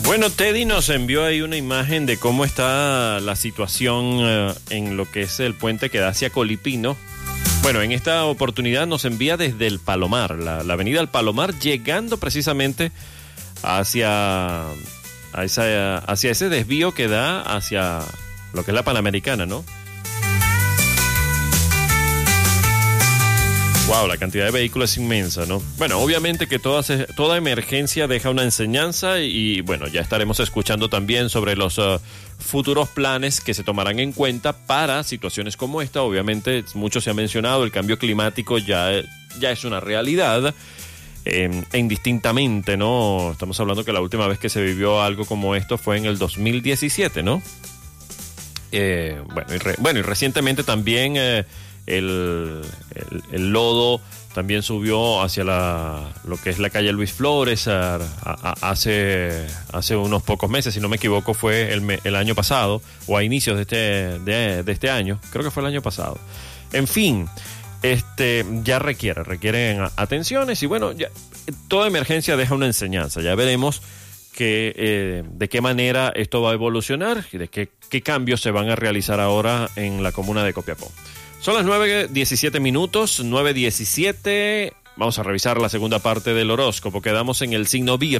Bueno, Teddy nos envió ahí una imagen de cómo está la situación en lo que es el puente que da hacia Colipino. Bueno, en esta oportunidad nos envía desde el Palomar, la avenida El Palomar, llegando precisamente hacia ese desvío que da hacia lo que es la Panamericana, ¿no? Wow, la cantidad de vehículos es inmensa, ¿no? Bueno, obviamente que toda emergencia deja una enseñanza y bueno, ya estaremos escuchando también sobre los futuros planes que se tomarán en cuenta para situaciones como esta. Obviamente, mucho se ha mencionado, el cambio climático ya es una realidad, indistintamente, ¿no? Estamos hablando que la última vez que se vivió algo como esto fue en el 2017, ¿no? Y recientemente también el lodo también subió hacia lo que es la calle Luis Flores hace unos pocos meses, si no me equivoco fue el año pasado o a inicios de este año, creo que fue el año pasado. En fin, ya requieren atenciones y bueno, ya, toda emergencia deja una enseñanza, ya veremos de qué manera esto va a evolucionar y de qué cambios se van a realizar ahora en la comuna de Copiapó. Son las 9:17 minutos, 9:17. Vamos a revisar la segunda parte del horóscopo. Quedamos en el signo Virgo.